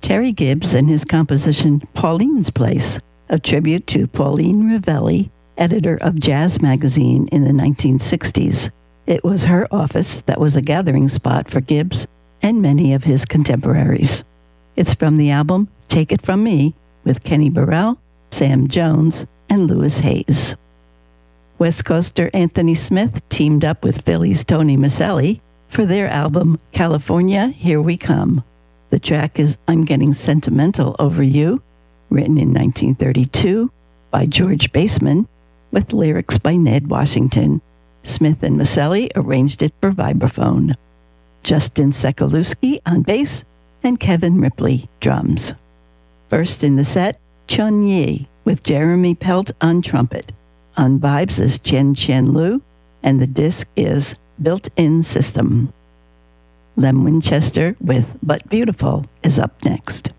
Terry Gibbs and his composition Pauline's Place, a tribute to Pauline Ravelli, editor of Jazz Magazine in the 1960s. It was her office that was a gathering spot for Gibbs and many of his contemporaries. It's from the album Take It From Me with Kenny Burrell, Sam Jones, and Louis Hayes. West Coaster Anthony Smith teamed up with Philly's Tony Maselli for their album California, Here We Come. The track is I'm Getting Sentimental Over You, written in 1932 by George Baseman, with lyrics by Ned Washington. Smith and Maselli arranged it for vibraphone. Justin Sekaluski on bass and Kevin Ripley drums. First in the set, Chun Yi with Jeremy Pelt on trumpet. On vibes is Chen Chen Lu, and the disc is Built-In System. Lem Winchester with But Beautiful is up next.